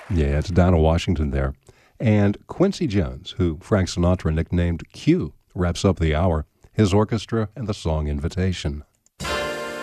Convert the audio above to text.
Yeah, it's down in Washington there. And Quincy Jones, who Frank Sinatra nicknamed Q, wraps up the hour, his orchestra and the song Invitation.